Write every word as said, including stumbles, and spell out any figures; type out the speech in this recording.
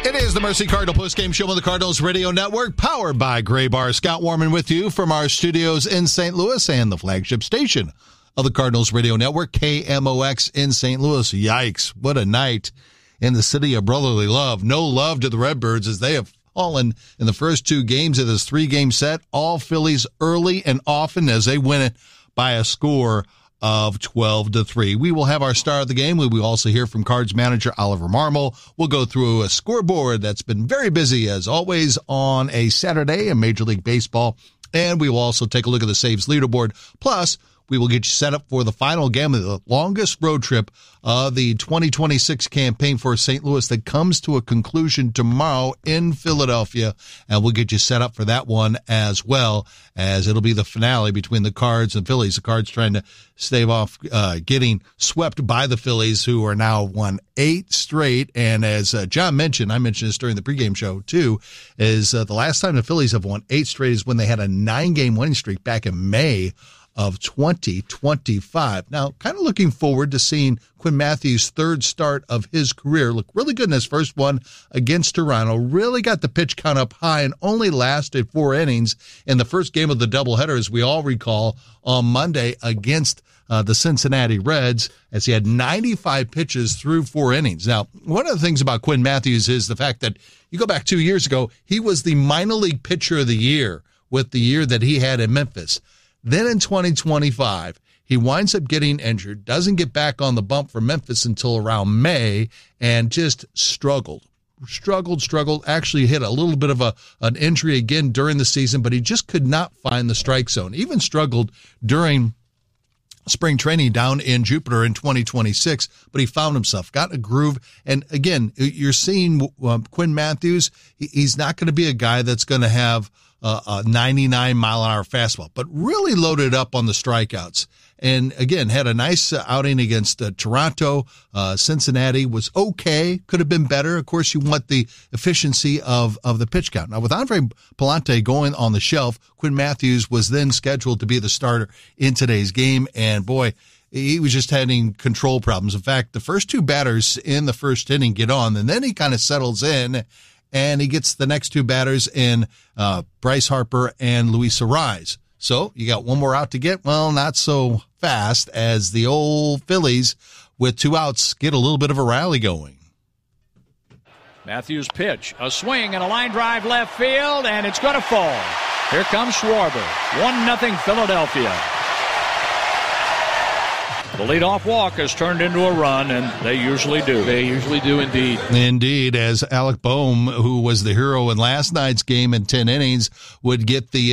It is the Mercy Cardinal postgame show on the Cardinals Radio Network, powered by Gray Bar. Scott Warman with you from our studios in Saint Louis and the flagship station of the Cardinals Radio Network, K M O X in Saint Louis. Yikes, what a night in the city of brotherly love. No love to the Redbirds as they have fallen in the first two games of this three-game set. All Phillies early and often as they win it by a score of twelve to three. We will have our star of the game. We will also hear from Cards manager Oliver Marmol. We'll go through a scoreboard that's been very busy as always on a Saturday in Major League Baseball. And we will also take a look at the saves leaderboard. Plus, we will get you set up for the final game of the longest road trip of the twenty twenty-six campaign for Saint Louis that comes to a conclusion tomorrow in Philadelphia. And we'll get you set up for that one as well, as it'll be the finale between the Cards and Phillies. The Cards trying to stave off uh, getting swept by the Phillies, who are now won eight straight. And as uh, John mentioned, I mentioned this during the pregame show too, is uh, the last time the Phillies have won eight straight is when they had a nine-game winning streak back in May of twenty twenty-five. Now, kind of looking forward to seeing Quinn Matthews' third start of his career. Looked really good in his first one against Toronto. Really got the pitch count up high and only lasted four innings in the first game of the doubleheader, as we all recall, on Monday against uh, the Cincinnati Reds, as he had ninety-five pitches through four innings. Now, one of the things about Quinn Matthews is the fact that you go back two years ago, he was the minor league pitcher of the year with the year that he had in Memphis. Then in twenty twenty-five, he winds up getting injured, doesn't get back on the bump for Memphis until around May, and just struggled, struggled, struggled, actually hit a little bit of a an injury again during the season, but he just could not find the strike zone. Even struggled during spring training down in Jupiter in twenty twenty-six, but he found himself, got a groove. And again, you're seeing um, Quinn Matthews, he's not going to be a guy that's going to have Uh, a ninety-nine mile an hour fastball, but really loaded up on the strikeouts. And again, had a nice uh, outing against uh, Toronto. Uh, Cincinnati was okay, could have been better. Of course, you want the efficiency of, of the pitch count. Now, with Andre Pallante going on the shelf, Quinn Matthews was then scheduled to be the starter in today's game. And boy, he was just having control problems. In fact, the first two batters in the first inning get on, and then he kind of settles in. And he gets the next two batters in uh, Bryce Harper and Luis Arraez. So you got one more out to get. Well, not so fast, as the old Phillies, with two outs, get a little bit of a rally going. Matthews pitch, a swing and a line drive left field, and it's going to fall. Here comes Schwarber. one nothing Philadelphia. The leadoff walk has turned into a run, and they usually do. They usually do indeed. Indeed, as Alec Boehm, who was the hero in last night's game in ten innings, would get the